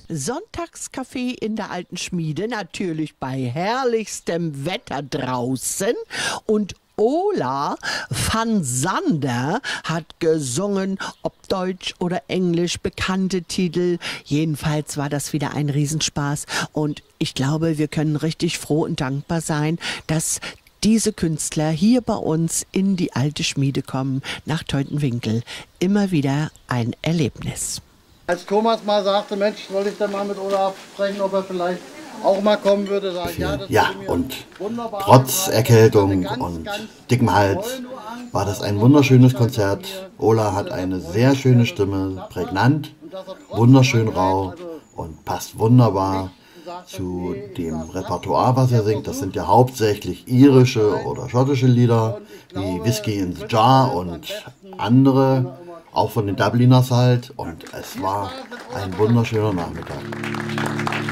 Sonntagskaffee in der alten Schmiede, natürlich bei herrlichstem Wetter draußen. Und Ola van Sander hat gesungen, ob Deutsch oder Englisch, bekannte Titel. Jedenfalls war das wieder ein Riesenspaß. Und ich glaube, wir können richtig froh und dankbar sein, dass diese Künstler hier bei uns in die alte Schmiede kommen, nach Teutenwinkel. Immer wieder ein Erlebnis. Als Thomas mal sagte, Mensch, soll ich denn mal mit Olaf sprechen, ob er vielleicht auch mal kommen würde, sage ich, ja, das Ja, würde mir und wunderbar trotz gefallen. Erkältung Ganz, und ganz dickem Hals toll nur an. war das ein wunderschönes Konzert. Ola hat eine sehr schöne Stimme, prägnant, wunderschön rau und passt wunderbar zu dem Repertoire, was er singt. Das sind ja hauptsächlich irische oder schottische Lieder, wie Whiskey in the Jar und andere, auch von den Dubliners halt. Und es war ein wunderschöner Nachmittag.